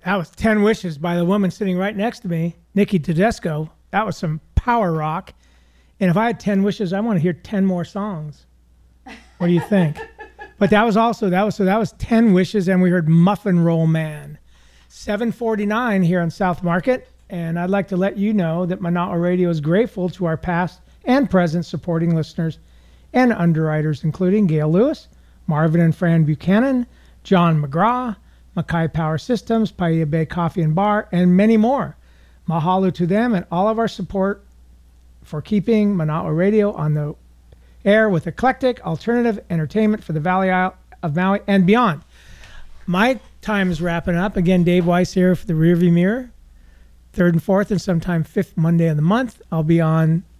That was 10 Wishes by the woman sitting right next to me, Nikki Tedesco. That was some power rock. And if I had 10 wishes, I want to hear 10 more songs. What do you think? But that was 10 Wishes, and we heard Muffin Roll Man. 7:49 here on South Market, and I'd like to let you know that Monawa Radio is grateful to our past and present supporting listeners and underwriters, including Gail Lewis, Marvin and Fran Buchanan, John McGraw, Mackay Power Systems, Paia Bay Coffee and Bar, and many more. Mahalo to them and all of our support for keeping Monawa Radio on the air with eclectic alternative entertainment for the Valley Isle of Maui and beyond. My time is wrapping up. Again, Dave Weiss here for the Rearview Mirror. 3rd and 4th and sometime 5th Monday of the month. I'll be on